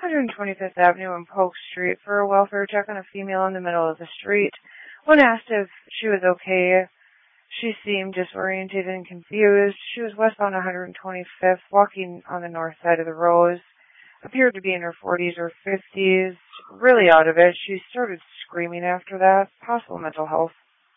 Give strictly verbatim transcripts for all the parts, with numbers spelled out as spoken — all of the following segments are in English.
one twenty-fifth Avenue and Polk Street for a welfare check on a female in the middle of the street. When asked if she was okay, she seemed disoriented and confused. She was westbound one twenty-fifth, walking on the north side of the road. Appeared to be in her forties or fifties, really out of it. She started screaming after that. Possible mental health.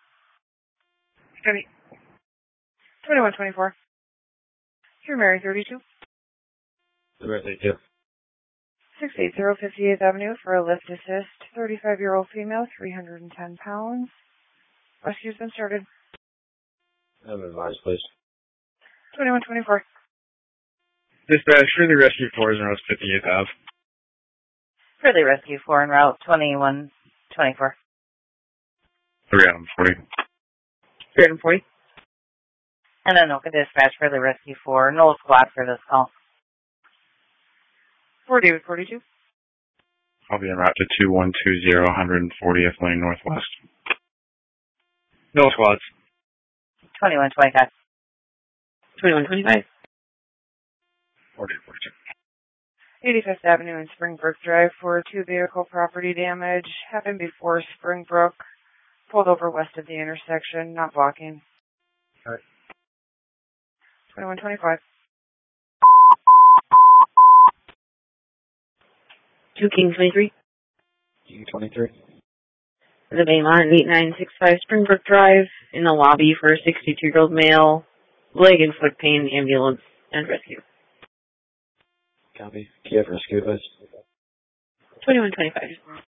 twenty-one twenty-four. You're Mary, thirty-two. thirty-two. six eighty fifty-eighth Avenue for a lift assist. thirty-five-year-old female, three hundred ten pounds. Rescue's been started. I'm advised, please. twenty-one twenty-four. Dispatch, Shirley Rescue four is in Route fifty-eighth Ave. Shirley Rescue four in Route twenty-one twenty-four. three forty. three forty. And Anoka Dispatch, Shirley Rescue four. No squad for this call. forty with forty-two. I'll be en route to two one two zero, one fortieth Lane Northwest. No squads. twenty-one twenty-five. twenty-one twenty-five. forty forty-two. eighty-fifth Avenue and Springbrook Drive for two vehicle property damage. Happened before Springbrook. Pulled over west of the intersection, not blocking. All right. twenty-one twenty-five. two King twenty-three. King twenty-three. The Baymont eight nine six five Springbrook Drive in the lobby for a sixty-two-year-old male. Leg and foot pain, ambulance, and rescue. Copy. Kiev Rescue, please. twenty-one twenty-five.